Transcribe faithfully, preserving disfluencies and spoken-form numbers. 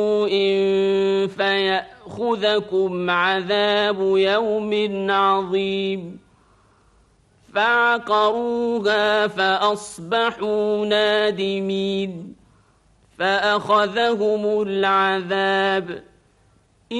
إن فيأخذكم عذاب يوم عظيم فعقروها فأصبحوا نادمين فأخذهم العذاب